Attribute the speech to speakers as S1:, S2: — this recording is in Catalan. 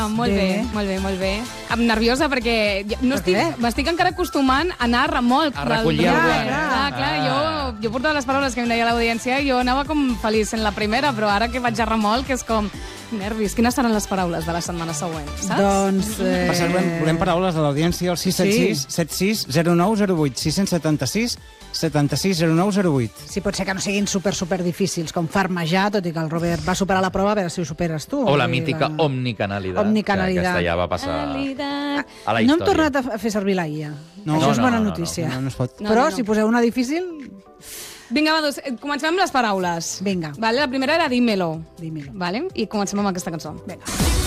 S1: Molt bé, molt bé, molt bé. Nerviosa perquè m'estic encara acostumant a anar a remolc.
S2: A recollir el guant.
S1: Clar, jo portava les paraules que em deia l'audiència i jo anava com feliç en la primera, però ara que vaig a remolc és com nervis. Quines seran les paraules de la setmana següent, saps?
S3: Doncs...
S2: Per cert, volem paraules de l'audiència al 676 76 09 08, 676 76 09 08.
S3: Sí, pot ser que no siguin super difícils, com farmejar, tot i que el Robert va superar la prova, a veure si ho superes tu.
S4: O la mítica omnicanalitat.
S3: Omnicanalitat.
S4: Que aquesta ja va passar a la història.
S3: No hem tornat a fer servir la IA. Això és bona notícia.
S2: No es pot.
S3: Però si poseu una difícil...
S1: Vinga, va, doncs, comencem amb les paraules.
S3: Vinga.
S1: Vale, la primera era dímelo.
S3: Dímelo.
S1: Vale? I comencem amb aquesta cançó. Vinga.